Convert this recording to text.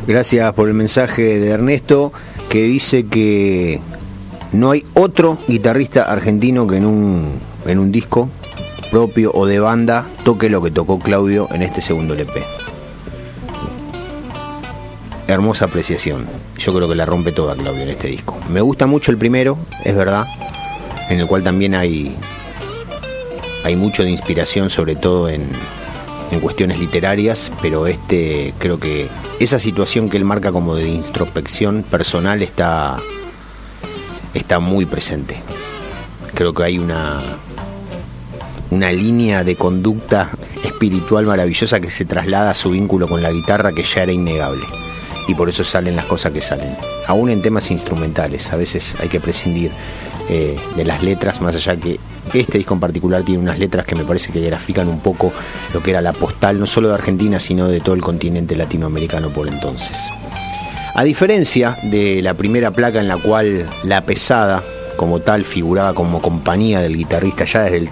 Gracias por el mensaje de Ernesto, que dice que no hay otro guitarrista argentino que en un disco propio o de banda toque lo que tocó Claudio en este segundo LP. Hermosa apreciación. Yo creo que la rompe toda Claudio en este disco. Me gusta mucho el primero, es verdad, en el cual también hay mucho de inspiración, sobre todo en cuestiones literarias, pero creo que esa situación que él marca como de introspección personal está muy presente. Creo que hay una línea de conducta espiritual maravillosa que se traslada a su vínculo con la guitarra, que ya era innegable, y por eso salen las cosas que salen, aún en temas instrumentales. A veces hay que prescindir de las letras, más allá que este disco en particular tiene unas letras que me parece que grafican un poco lo que era la postal, no solo de Argentina, sino de todo el continente latinoamericano por entonces. A diferencia de la primera placa, en la cual La Pesada como tal figuraba como compañía del guitarrista ya desde el